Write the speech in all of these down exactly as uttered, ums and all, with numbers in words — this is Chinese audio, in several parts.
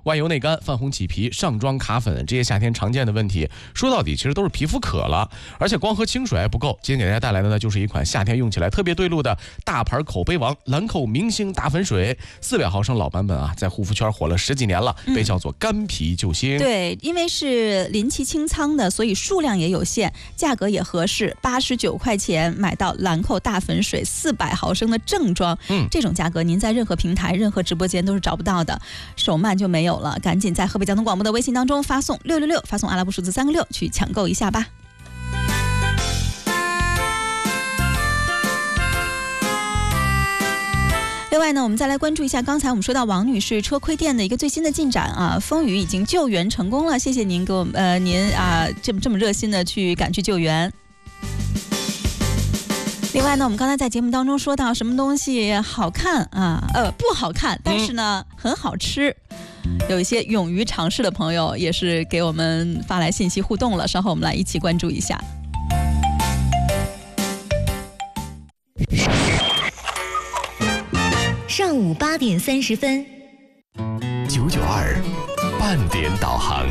外油内干、泛红起皮、上妆卡粉，这些夏天常见的问题，说到底其实都是皮肤渴了，而且光喝清水还不够。今天给大家带来的呢，就是一款夏天用起来特别对路的大牌口碑王兰蔻明星大粉水，四百毫升老版本啊，在护肤圈火了十几年了，被叫做干皮救星。 嗯、对，因为是临期清仓的，所以数量也有限，价格也合适，八十九块钱买到兰蔻大粉水四百毫升的正装。嗯，这种价格您在任何平台、任何直播间都是找不到的，手慢就没有了。赶紧在河北交通广播的微信当中发送六六六，发送阿拉伯数字三个六去抢购一下吧。另外呢，我们再来关注一下刚才我们说到王女士车亏店的一个最新的进展啊，风雨已经救援成功了，谢谢您给我们呃您啊这么这么热心的去赶去救援。另外呢，我们刚才在节目当中说到什么东西好看啊，呃不好看，但是呢、嗯、很好吃。有一些勇于尝试的朋友也是给我们发来信息互动了，稍后我们来一起关注一下。 上午八点三十分， 九九二半点导航。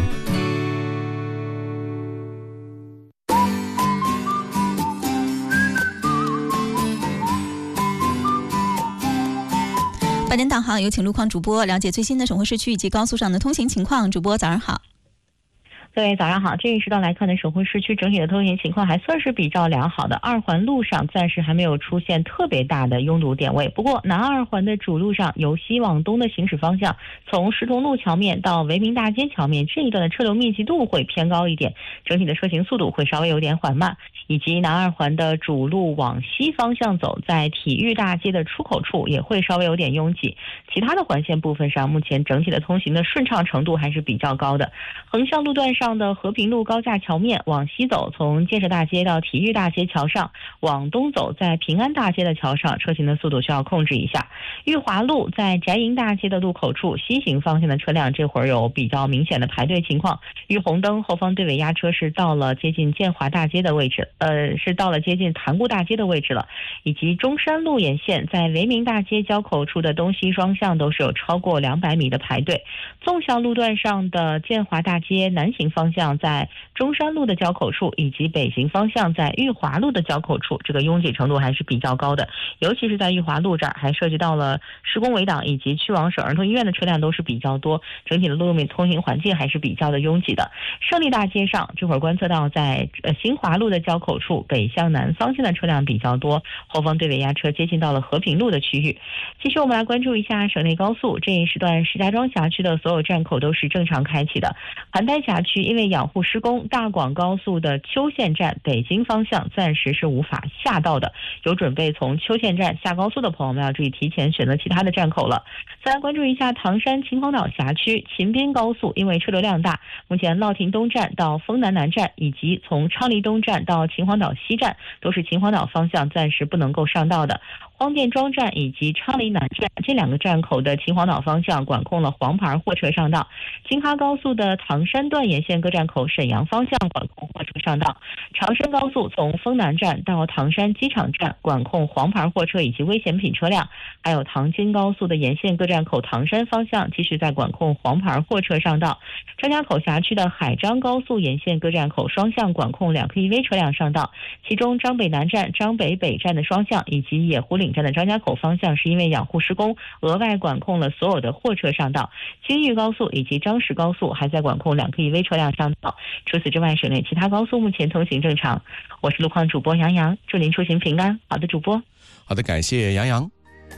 半点导航有请路况主播了解最新的省会市区以及高速上的通行情况。主播早上好。 各位早上好，这一时段来看呢，省会市区整体的通行情况还算是比较良好的，二环路上暂时还没有出现特别大的拥堵点位。不过南二环的主路上，由西往东的行驶方向，从石桐路桥面到维明大街桥面这一段的车流密集度会偏高一点，整体的车行速度会稍微有点缓慢。以及南二环的主路往西方向走，在体育大街的出口处也会稍微有点拥挤。其他的环线部分上，目前整体的通行的顺畅程度还是比较高的。横向路段上的和平路高架桥面往西走，从建设大街到体育大街桥上，往东走，在平安大街的桥上，车行的速度需要控制一下。裕华路在翟营大街的路口处，西行方向的车辆这会儿有比较明显的排队情况，遇红灯后方对尾压车是到了接近建华大街的位置，呃，是到了接近塘沽大街的位置了。以及中山路沿线在维明大街交口处的东西双向都是有超过两百米的排队。纵向路段上的建华大街南行方向在中山路的交口处，以及北行方向在裕华路的交口处，这个拥挤程度还是比较高的，尤其是在裕华路这儿还涉及到了施工围挡以及去往省儿童医院的车辆都是比较多，整体的路面通行环境还是比较的拥挤的。胜利大街上这会儿观测到在呃新华路的交口处，北向南方向的车辆比较多，后方对尾压车接近到了和平路的区域。继续我们来关注一下省内高速，这一时段石家庄辖区的所有站口都是正常开启的。邯郸辖区因为养护施工，大广高速的邱县站北京方向暂时是无法下道的，有准备从邱县站下高速的朋友们要注意提前选择其他的站口了。再来关注一下唐山秦皇岛辖区秦滨高速，因为车流量大，目前乐亭东站到丰南南站以及从昌黎东站到秦皇岛西站都是秦皇岛方向暂时不能够上道的。荒店庄站以及昌黎南站这两个站口的秦皇岛方向管控了黄牌货车上道。京哈高速的唐山段沿线各站口沈阳方向管控货车上道。长深高速从丰南站到唐山机场站管控黄牌货车以及危险品车辆，还有唐京高速的沿线各站口唐山方向继续在管控黄牌货车上道。张家口辖区的海张高速沿线各站口双向管控两颗 E V 车辆上道，其中张北南站、张北北站的双向以及野湖岭站的张家口方向是因为养护施工额外管控了所有的货车上道。京豫高速以及张石高速还在管控两颗 E V 车辆上道。除此之外，省内其他高速目前通行正常。我是路况主播杨洋，祝您出行平安。好的，主播。 好的，感谢杨洋。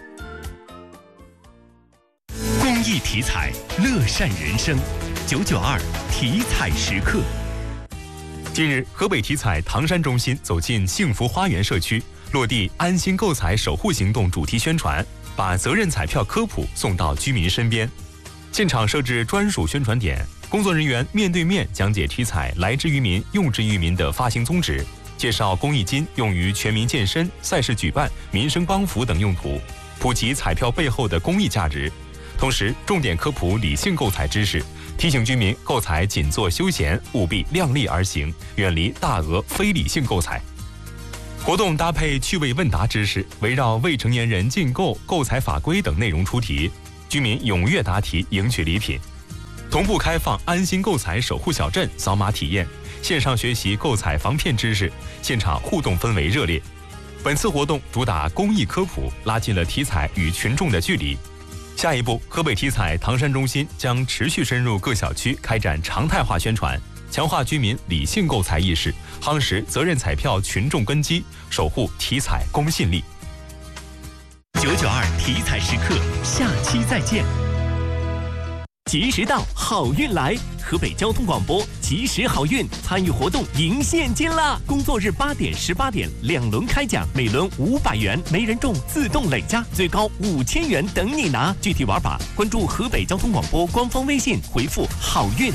公益体彩，乐善人生。九九二体彩时刻。近日，河北体彩唐山中心走进幸福花园社区，落地安心购彩守护行动主题宣传，把责任彩票科普送到居民身边。现场设置专属宣传点，工作人员面对面讲解体彩来之于民、用之于民的发行宗旨，介绍公益金用于全民健身、赛事举办、民生帮扶等用途，普及彩票背后的公益价值。同时，重点科普理性购彩知识，提醒居民购彩仅做休闲，务必量力而行，远离大额非理性购彩。活动搭配趣味问答知识，围绕未成年人竞购、购彩法规等内容出题，居民踊跃答题，赢取礼品。 同步开放安心购彩守护小镇扫码体验，线上学习购彩防骗知识，现场互动氛围热烈。本次活动主打公益科普，拉近了体彩与群众的距离。下一步，河北体彩唐山中心将持续深入各小区开展常态化宣传，强化居民理性购彩意识，夯实责任彩票群众根基，守护体彩公信力。 九九二体彩时刻，下期再见。及时到，好运来！河北交通广播及时好运参与活动赢现金啦！工作日八点、十八点两轮开奖，每轮五百元，没人中自动累加，最高五千元等你拿。具体玩法关注河北交通广播官方微信，回复好运。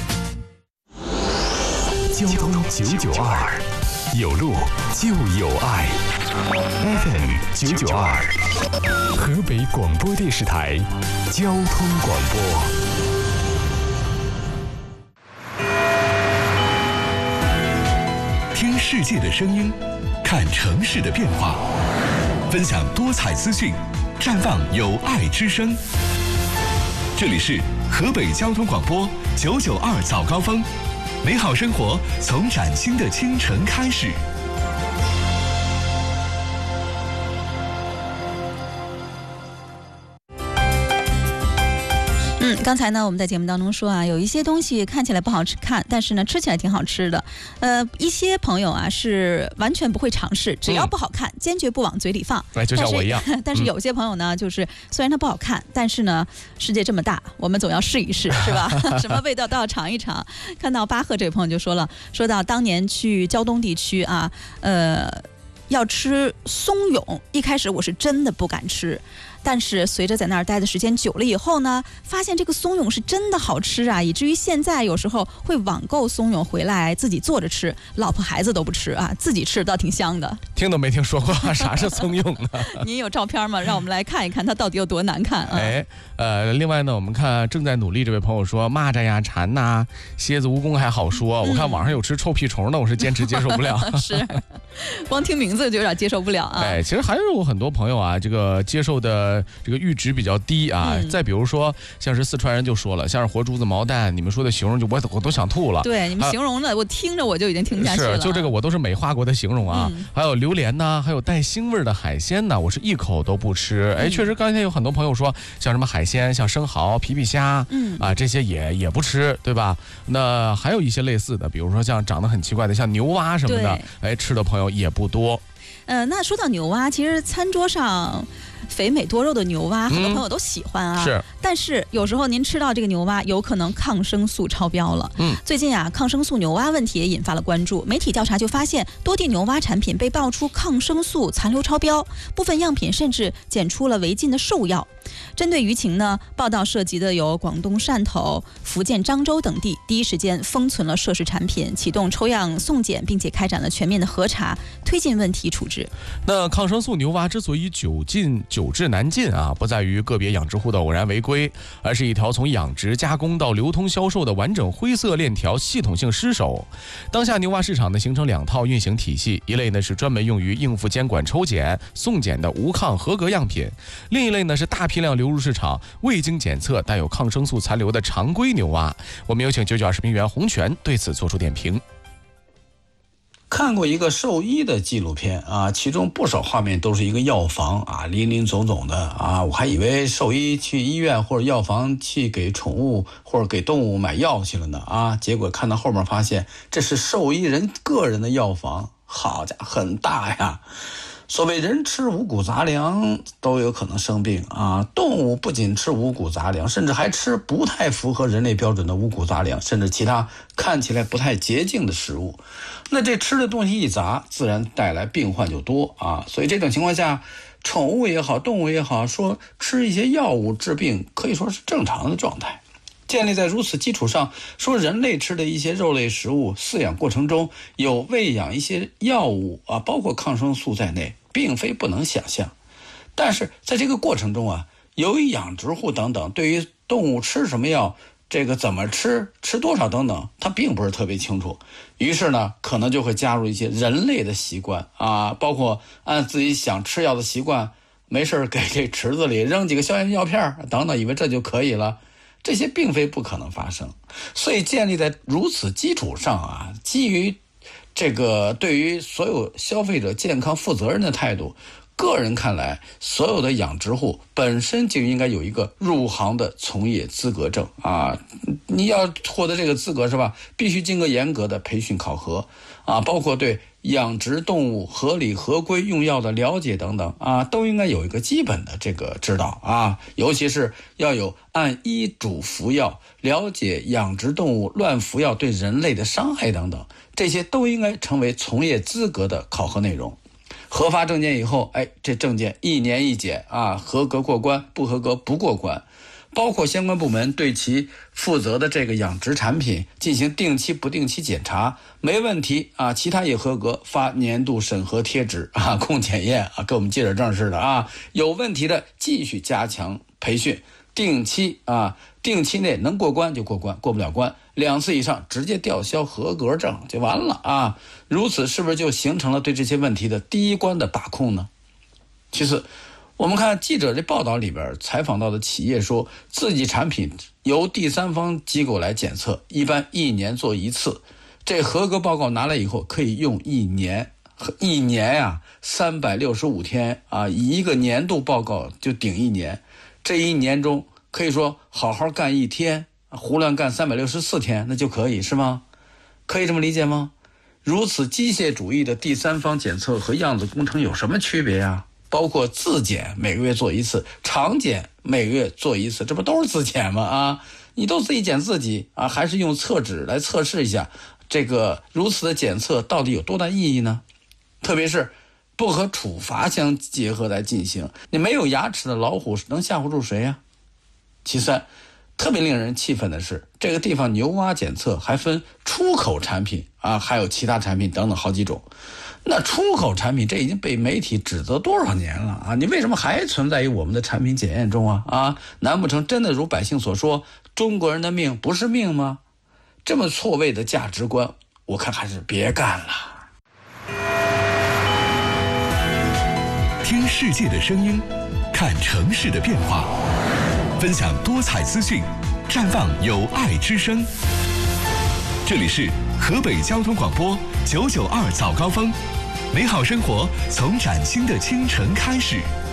交通九九二，有路就有爱。F M 九九二，河北广播电视台交通广播。听世界的声音，看城市的变化，分享多彩资讯，绽放有爱之声。这里是河北交通广播九九二早高峰，美好生活从崭新的清晨开始。 嗯，刚才呢，我们在节目当中说啊，有一些东西看起来不好吃看，但是呢，吃起来挺好吃的。呃，一些朋友啊是完全不会尝试，只要不好看，嗯、坚决不往嘴里放。 哎，就像我一样。 但是，但是有些朋友呢，就是虽然它不好看，但是呢，世界这么大，我们总要试一试，是吧？什么味道都要尝一尝。看到巴赫这位朋友就说了，说到当年去胶东地区啊，呃，要吃松蛹，一开始我是真的不敢吃。但是随着在那儿待的时间久了以后呢，发现这个松蛹是真的好吃啊，以至于现在有时候会网购松蛹回来自己做着吃，老婆孩子都不吃啊，自己吃倒挺香的。 听都没听说过啥是松蛹呢？ 您有照片吗？让我们来看一看它到底有多难看啊！ 哎，呃，另外呢，我们看正在努力这位朋友说，蚂蚱呀、蝉呐、蝎子、蜈蚣还好说，嗯、我看网上有吃臭屁虫的，我是坚持接受不了。 是，光听名字就有点接受不了啊。 哎，其实还是有很多朋友啊，这个接受的这个阈值比较低啊。嗯、再比如说，像是四川人就说了，像是活珠子、毛蛋，你们说的形容就我我都想吐了。 对，你们形容的、啊、我听着我就已经听不下去了。 是，就这个我都是美化过的形容啊。嗯、还有榴莲呐，还有带腥味的海鲜呢，我是一口都不吃。哎，确实刚才有很多朋友说，像什么海鲜，像生蚝、皮皮虾，嗯啊这些也也不吃，对吧？那还有一些类似的，比如说像长得很奇怪的，像牛蛙什么的，哎，吃的朋友也不多。 呃，那说到牛蛙，其实餐桌上肥美多肉的牛蛙，很多朋友都喜欢啊。嗯、是。但是有时候您吃到这个牛蛙，有可能抗生素超标了。嗯。最近啊，抗生素牛蛙问题也引发了关注。媒体调查就发现，多地牛蛙产品被爆出抗生素残留超标，部分样品甚至检出了违禁的兽药。针对舆情呢，报道涉及的有广东汕头、福建漳州等地，第一时间封存了涉事产品，启动抽样送检，并且开展了全面的核查，推进问题处置。 那抗生素牛蛙之所以久禁久治难禁啊，不在于个别养殖户的偶然违规，而是一条从养殖、加工到流通销售的完整灰色链条系统性失守。当下牛蛙市场呢形成两套运行体系，一类呢是专门用于应付监管抽检、送检的无抗合格样品，另一类呢是大批量流入市场、未经检测带有抗生素残留的常规牛蛙。我们有请九九二视频员洪泉对此做出点评。 看过一个兽医的纪录片啊，其中不少画面都是一个药房啊，林林总总的啊，我还以为兽医去医院或者药房去给宠物或者给动物买药去了呢啊，结果看到后面发现这是兽医人个人的药房，好家伙，很大呀。所谓人吃五谷杂粮都有可能生病啊，动物不仅吃五谷杂粮，甚至还吃不太符合人类标准的五谷杂粮，甚至其他看起来不太洁净的食物。那这吃的东西一杂，自然带来病患就多啊。所以这种情况下，宠物也好，动物也好，说吃一些药物治病可以说是正常的状态。建立在如此基础上，说人类吃的一些肉类食物饲养过程中有喂养一些药物啊，包括抗生素在内，并非不能想象。但是在这个过程中啊，由于养殖户等等对于动物吃什么药，这个怎么吃，吃多少等等，他并不是特别清楚。于是呢，可能就会加入一些人类的习惯啊，包括按自己想吃药的习惯，没事给这池子里扔几个消炎药片等等，以为这就可以了。 这些并非不可能发生。所以建立在如此基础上啊，基于这个对于所有消费者健康负责任的态度，个人看来，所有的养殖户本身就应该有一个入行的从业资格证啊！你要获得这个资格是吧？必须经过严格的培训考核啊，包括对养殖动物合理合规用药的了解等等啊，都应该有一个基本的这个指导啊，尤其是要有按医嘱服药，了解养殖动物乱服药对人类的伤害等等，这些都应该成为从业资格的考核内容。核发证件以后，哎，这证件一年一检啊，合格过关，不合格不过关。包括相关部门对其负责的这个养殖产品进行定期不定期检查，没问题啊，其他也合格，发年度审核贴纸啊，供检验啊，跟我们记者证似的啊。有问题的继续加强培训，定期啊，定期内能过关就过关，过不了关两次以上直接吊销合格证就完了啊。如此是不是就形成了对这些问题的第一关的把控呢？其次，我们看记者这报道里边采访到的企业说，自己产品由第三方机构来检测，一般一年做一次，这合格报告拿来以后可以用一年，一年呀、啊，三百六十五天啊，一个年度报告就顶一年，这一年中可以说好好干一天，胡乱干三百六十四天，那就可以是吗？可以这么理解吗？如此机械主义的第三方检测和样子工程有什么区别啊？包括自检每个月做一次，常检每个月做一次，这不都是自检吗？啊，你都自己检自己啊，还是用测纸来测试一下，这个如此的检测到底有多大意义呢？特别是不和处罚相结合来进行，你没有牙齿的老虎能吓唬住谁呀、啊？其三，特别令人气愤的是，这个地方牛蛙检测还分出口产品啊，还有其他产品等等好几种。那出口产品这已经被媒体指责多少年了啊？你为什么还存在于我们的产品检验中啊？啊，难不成真的如百姓所说，中国人的命不是命吗？这么错位的价值观，我看还是别干了。 听世界的声音，看城市的变化，分享多彩资讯，绽放有爱之声。这里是河北交通广播九九二早高峰，美好生活从崭新的清晨开始。